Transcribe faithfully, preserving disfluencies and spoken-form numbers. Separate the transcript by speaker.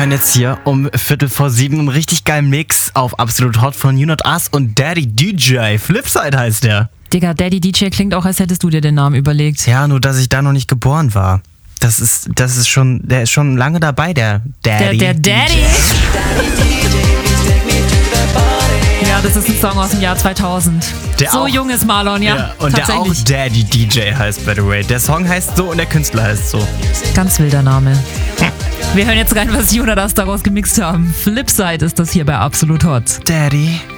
Speaker 1: hören jetzt hier um Viertel vor sieben einen richtig geilen Mix auf Absolut Hot von You Not Us und Daddy D J. Flipside heißt der.
Speaker 2: Digga, Daddy D J klingt auch, als hättest du dir den Namen überlegt.
Speaker 1: Ja, nur dass ich da noch nicht geboren war. Das ist, das ist schon, der ist schon lange dabei, der Daddy.
Speaker 2: Der, der Daddy? Ja, das ist ein Song aus dem Jahr zweitausend.
Speaker 1: Der
Speaker 2: so
Speaker 1: auch,
Speaker 2: jung ist Marlon, ja.
Speaker 1: ja und der auch Daddy D J heißt, by the way. Der Song heißt so und der Künstler heißt so.
Speaker 2: Ganz wilder Name. Wir hören jetzt rein, was You Not Us daraus gemixt haben. Flipside ist das hier bei Absolut Hot.
Speaker 1: Daddy.